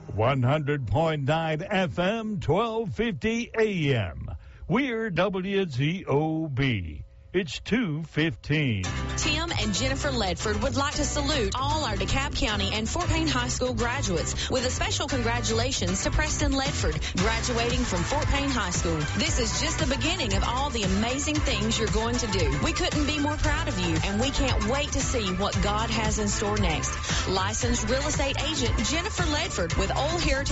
100.9 FM, 1250 AM. We're WZOB. It's 2:15. Tim and Jennifer Ledford would like to salute all our DeKalb County and Fort Payne High School graduates with a special congratulations to Preston Ledford, graduating from Fort Payne High School. This is just the beginning of all the amazing things you're going to do. We couldn't be more proud of you, and we can't wait to see what God has in store next. Licensed real estate agent Jennifer Ledford with Old Heritage